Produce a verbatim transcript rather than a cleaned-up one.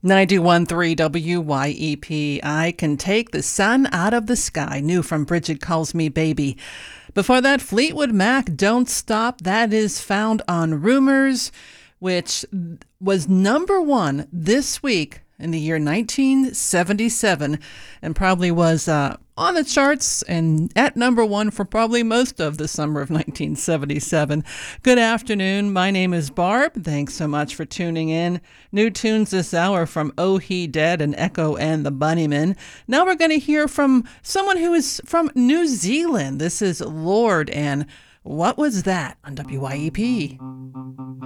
ninety-one point three W Y E P. I Can Take the Sun Out of the Sky. New from Bridget Calls Me Baby. Before that, Fleetwood Mac, Don't Stop. That is found on Rumors, which was number one this week in the year nineteen seventy-seven, and probably was uh, on the charts and at number one for probably most of the summer of nineteen seventy-seven. Good afternoon. My name is Barb. Thanks so much for tuning in. New tunes this hour from Oh He Dead and Echo and the Bunnymen. Now we're going to hear from someone who is from New Zealand. This is Lorde and What Was That on W Y E P.